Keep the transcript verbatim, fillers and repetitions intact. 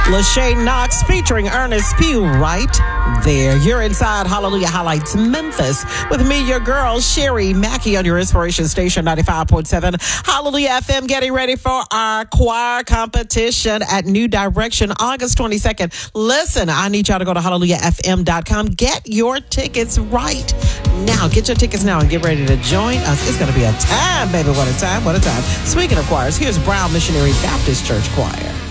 Lachey Knox featuring Ernest Pugh right there. You're inside Hallelujah Highlights Memphis with me, your girl, Sherry Mackey on your inspiration station, ninety-five point seven Hallelujah F M. Getting ready for our choir competition at New Direction, August twenty-second. Listen, I need y'all to go to hallelujah f m dot com. Get your tickets right now. Get your tickets now and get ready to join us. It's going to be a time, baby. What a time. What a time. Speaking of choirs, here's Brown Missionary Baptist Church Choir.